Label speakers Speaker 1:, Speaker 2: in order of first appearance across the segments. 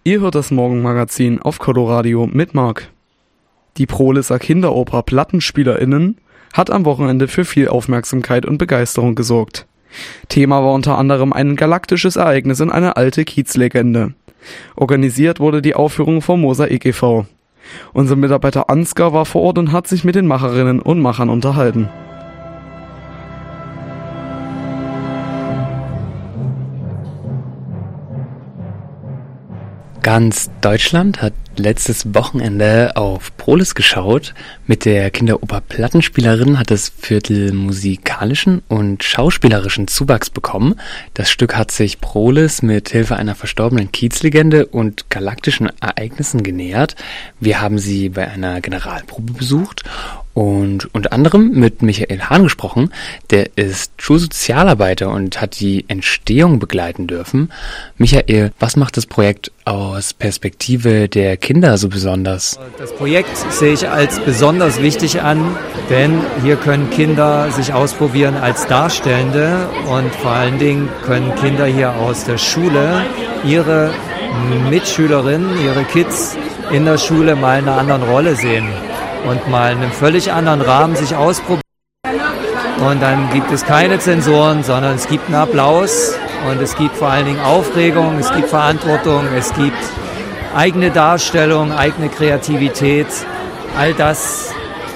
Speaker 1: Ihr hört das Morgenmagazin auf Coloradio mit Marc. Die Prolisser Kinderoper PlattenspielerInnen hat am Wochenende für viel Aufmerksamkeit und Begeisterung gesorgt. Thema war unter anderem ein galaktisches Ereignis in einer alte Kiezlegende. Organisiert wurde die Aufführung vom Mosaik e.V. Unser Mitarbeiter Ansgar war vor Ort und hat sich mit den Macherinnen und Machern unterhalten.
Speaker 2: Ganz Deutschland hat letztes Wochenende auf Prolis geschaut. Mit der Kinderoper Plattenspielerin hat das Viertel musikalischen und schauspielerischen Zuwachs bekommen. Das Stück hat sich Prolis mit Hilfe einer verstorbenen Kiezlegende und galaktischen Ereignissen genähert. Wir haben sie bei einer Generalprobe besucht und unter anderem mit Michael Hahn gesprochen. Der ist Schulsozialarbeiter und hat die Entstehung begleiten dürfen. Michael, was macht das Projekt aus Perspektive der Kinder so besonders?
Speaker 3: Das Projekt sehe ich als besonders wichtig an, denn hier können Kinder sich ausprobieren als Darstellende und vor allen Dingen können Kinder hier aus der Schule ihre Mitschülerinnen, ihre Kids in der Schule mal in einer anderen Rolle sehen und mal in einem völlig anderen Rahmen sich ausprobieren. Und dann gibt es keine Zensoren, sondern es gibt einen Applaus und es gibt vor allen Dingen Aufregung, es gibt Verantwortung, es gibt eigene Darstellung, eigene Kreativität. All das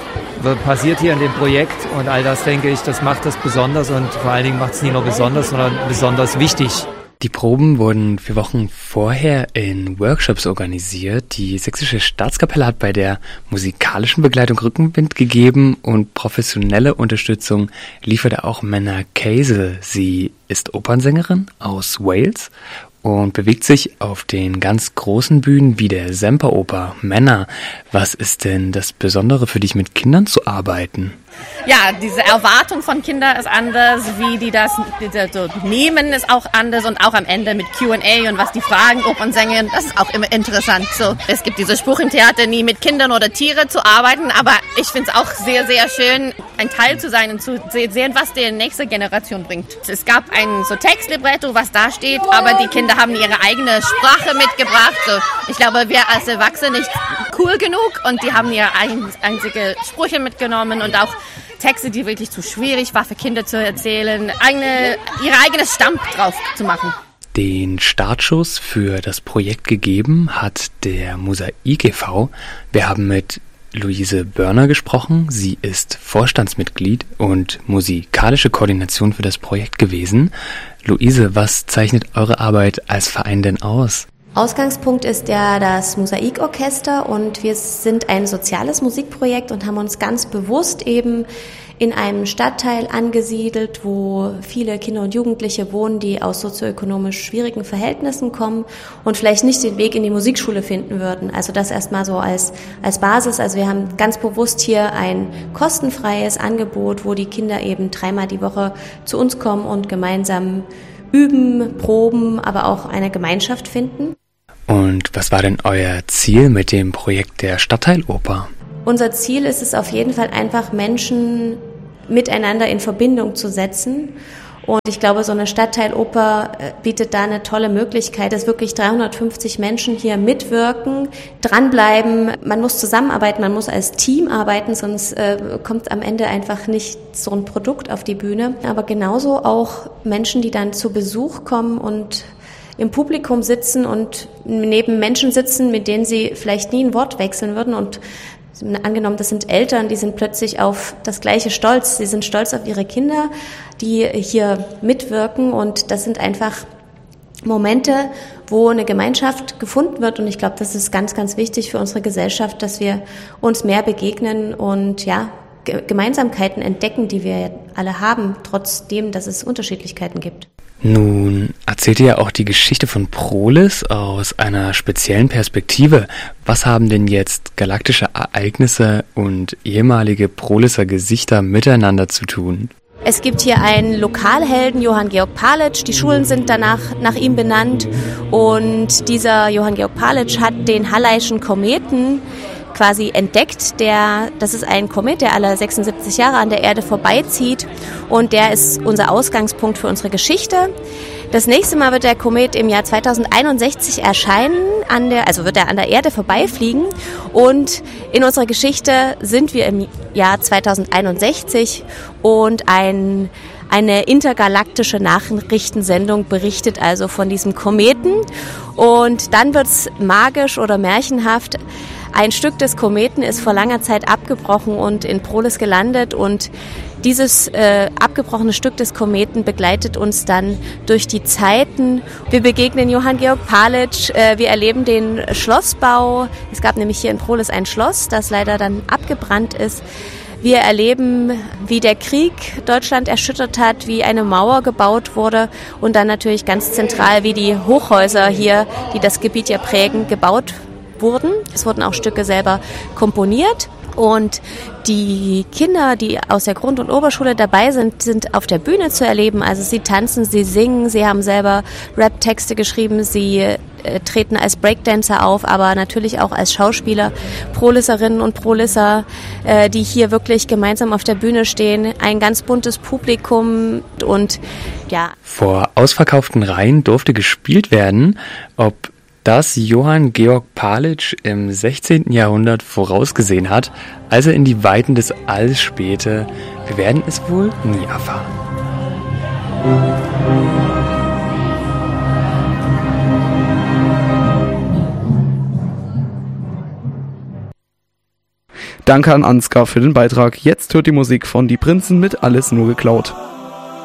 Speaker 3: passiert hier in dem Projekt und all das, denke ich, das macht das besonders und vor allen Dingen macht es nicht nur besonders, sondern besonders wichtig.
Speaker 2: Die Proben wurden 4 Wochen vorher in Workshops organisiert. Die Sächsische Staatskapelle hat bei der musikalischen Begleitung Rückenwind gegeben und professionelle Unterstützung lieferte auch Menna Keisel. Sie ist Opernsängerin aus Wales und bewegt sich auf den ganz großen Bühnen wie der Semperoper. Menna, was ist denn das Besondere für dich, mit Kindern zu arbeiten?
Speaker 4: Ja, diese Erwartung von Kindern ist anders, wie die das so nehmen, ist auch anders und auch am Ende mit Q&A und was die fragen, Opernsänger, das ist auch immer interessant. So, es gibt diesen Spruch im Theater, nie mit Kindern oder Tieren zu arbeiten, aber ich finde es auch sehr, sehr schön, ein Teil zu sein und zu sehen, was die nächste Generation bringt. Es gab ein so Textlibretto, was da steht, aber die Kinder haben ihre eigene Sprache mitgebracht. So, ich glaube, wir als Erwachsene nicht cool genug und die haben ihre einzige Sprüche mitgenommen und auch Texte, die wirklich zu schwierig war für Kinder zu erzählen, ihre eigene Stamp drauf zu machen.
Speaker 2: Den Startschuss für das Projekt gegeben hat der Mosaik e.V. Wir haben mit Luise Börner gesprochen. Sie ist Vorstandsmitglied und musikalische Koordination für das Projekt gewesen. Luise, was zeichnet eure Arbeit als Verein denn aus?
Speaker 5: Ausgangspunkt ist ja das Mosaikorchester und wir sind ein soziales Musikprojekt und haben uns ganz bewusst eben in einem Stadtteil angesiedelt, wo viele Kinder und Jugendliche wohnen, die aus sozioökonomisch schwierigen Verhältnissen kommen und vielleicht nicht den Weg in die Musikschule finden würden. Also das erstmal so als Basis. Also wir haben ganz bewusst hier ein kostenfreies Angebot, wo die Kinder eben 3-mal die Woche zu uns kommen und gemeinsam üben, proben, aber auch eine Gemeinschaft finden.
Speaker 2: Und was war denn euer Ziel mit dem Projekt der Stadtteiloper?
Speaker 5: Unser Ziel ist es auf jeden Fall einfach, Menschen miteinander in Verbindung zu setzen. Und ich glaube, so eine Stadtteiloper bietet da eine tolle Möglichkeit, dass wirklich 350 Menschen hier mitwirken, dranbleiben. Man muss zusammenarbeiten, man muss als Team arbeiten, sonst kommt am Ende einfach nicht so ein Produkt auf die Bühne. Aber genauso auch Menschen, die dann zu Besuch kommen und im Publikum sitzen und neben Menschen sitzen, mit denen sie vielleicht nie ein Wort wechseln würden und angenommen, das sind Eltern, die sind plötzlich auf das Gleiche stolz. Sie sind stolz auf ihre Kinder, die hier mitwirken und das sind einfach Momente, wo eine Gemeinschaft gefunden wird und ich glaube, das ist ganz, ganz wichtig für unsere Gesellschaft, dass wir uns mehr begegnen und ja, Gemeinsamkeiten entdecken, die wir alle haben, trotzdem, dass es Unterschiedlichkeiten gibt.
Speaker 2: Nun erzählt ihr ja auch die Geschichte von Prolis aus einer speziellen Perspektive. Was haben denn jetzt galaktische Ereignisse und ehemalige Prolisser Gesichter miteinander zu tun?
Speaker 5: Es gibt hier einen Lokalhelden, Johann Georg Palitzsch. Die Schulen sind danach nach ihm benannt und dieser Johann Georg Palitzsch hat den Halleischen Kometen quasi entdeckt. Das ist ein Komet, der alle 76 Jahre an der Erde vorbeizieht und der ist unser Ausgangspunkt für unsere Geschichte. Das nächste Mal wird der Komet im Jahr 2061 erscheinen, wird er an der Erde vorbeifliegen und in unserer Geschichte sind wir im Jahr 2061 und eine intergalaktische Nachrichtensendung berichtet also von diesem Kometen und dann wird's magisch oder märchenhaft. Ein Stück des Kometen ist vor langer Zeit abgebrochen und in Prohlis gelandet und dieses abgebrochene Stück des Kometen begleitet uns dann durch die Zeiten. Wir begegnen Johann Georg Palitzsch, wir erleben den Schlossbau. Es gab nämlich hier in Prohlis ein Schloss, das leider dann abgebrannt ist. Wir erleben, wie der Krieg Deutschland erschüttert hat, wie eine Mauer gebaut wurde und dann natürlich ganz zentral, wie die Hochhäuser hier, die das Gebiet ja prägen, gebaut wurden. Es wurden auch Stücke selber komponiert. Und die Kinder, die aus der Grund- und Oberschule dabei sind auf der Bühne zu erleben. Also sie tanzen, sie singen, sie haben selber Rap-Texte geschrieben, sie treten als Breakdancer auf, aber natürlich auch als Schauspieler, Prohlisserinnen und Prohlisser, die hier wirklich gemeinsam auf der Bühne stehen. Ein ganz buntes Publikum und ja.
Speaker 2: Vor ausverkauften Reihen durfte gespielt werden, ob das Johann Georg Palitzsch im 16. Jahrhundert vorausgesehen hat, als er in die Weiten des Alls spähte. Wir werden es wohl nie erfahren.
Speaker 1: Danke an Ansgar für den Beitrag. Jetzt hört die Musik von Die Prinzen mit Alles nur geklaut.